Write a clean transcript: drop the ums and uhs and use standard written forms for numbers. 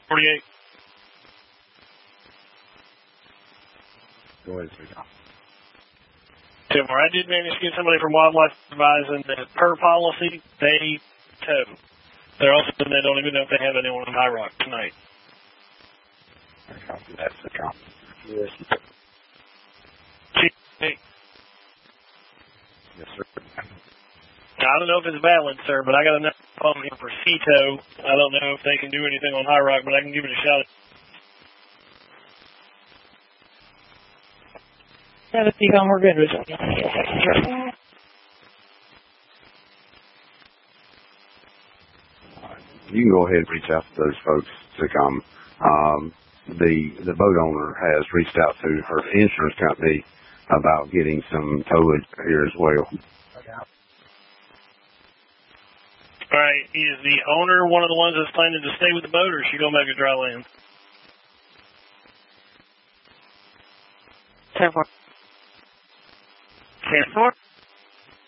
48. Go ahead, sir. I did manage to get somebody from Wildlife advising that per policy, they tow. They're also saying they don't even know if they have anyone on High Rock tonight. That's the cop. Yes. Hey. Yes, sir. I don't know if it's valid, sir, but I got enough phone here for CETO. I don't know if they can do anything on High Rock, but I can give it a shot. Yeah, the Seacom, we're good with it. You can go ahead and reach out to those folks to come. The boat owner has reached out to her insurance company about getting some towage here as well. All right, is the owner one of the ones that's planning to stay with the boat, or is she going back to dry land? 10-4. 10-4?